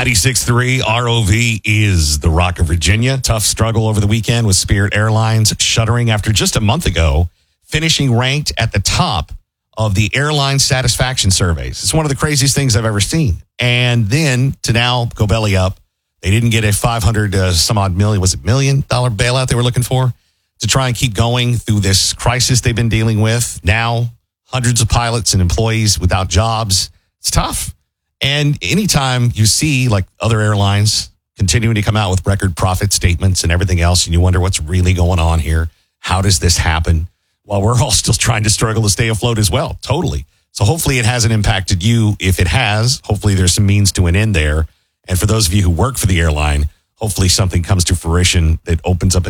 96.3 ROV is the Rock of Virginia. Tough struggle over the weekend with Spirit Airlines shuttering after just a month ago, finishing ranked at the top of the airline satisfaction surveys. It's one of the craziest things I've ever seen. And then to now go belly up. They didn't get a $500 million bailout they were looking for to try and keep going through this crisis they've been dealing with. Now, hundreds of pilots and employees without jobs. It's tough. And anytime you see like other airlines continuing to come out with record profit statements and everything else, and you wonder what's really going on here, how does this happen? Well, we're all still trying to struggle to stay afloat as well. Totally. So hopefully it hasn't impacted you. If it has, hopefully there's some means to an end there. And for those of you who work for the airline, hopefully something comes to fruition that opens up